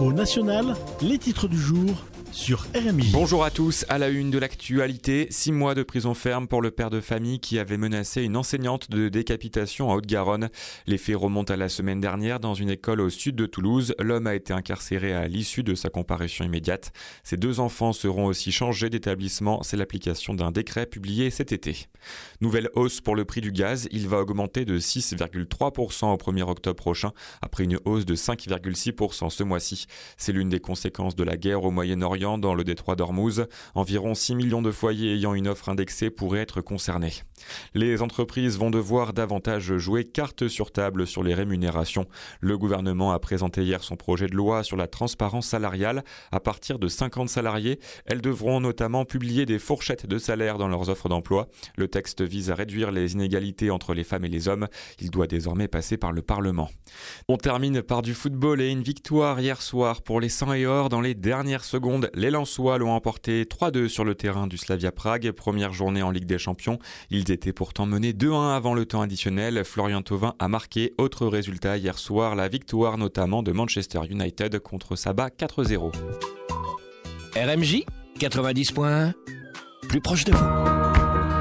Info nationale, les titres du jour sur RMI. Bonjour à tous, à la une de l'actualité, 6 mois de prison ferme pour le père de famille qui avait menacé une enseignante de décapitation en Haute-Garonne. Les faits remontent à la semaine dernière dans une école au sud de Toulouse. L'homme a été incarcéré à l'issue de sa comparution immédiate. Ses 2 enfants seront aussi changés d'établissement, c'est l'application d'un décret publié cet été. Nouvelle hausse pour le prix du gaz, il va augmenter de 6,3% au 1er octobre prochain, après une hausse de 5,6% ce mois-ci. C'est l'une des conséquences de la guerre au Moyen-Orient dans le détroit d'Ormuz. Environ 6 millions de foyers ayant une offre indexée pourraient être concernés. Les entreprises vont devoir davantage jouer carte sur table sur les rémunérations. Le gouvernement a présenté hier son projet de loi sur la transparence salariale. À partir de 50 salariés, elles devront notamment publier des fourchettes de salaire dans leurs offres d'emploi. Le texte vise à réduire les inégalités entre les femmes et les hommes. Il doit désormais passer par le Parlement. On termine par du football et une victoire hier soir pour les 100 et or dans les dernières secondes. Les Lensois l'ont emporté 3-2 sur le terrain du Slavia Prague, première journée en Ligue des Champions. Ils étaient pourtant menés 2-1 avant le temps additionnel. Florian Thauvin a marqué. Autre résultat hier soir, la victoire notamment de Manchester United contre Saba 4-0. RMJ 90.1, plus proche de vous.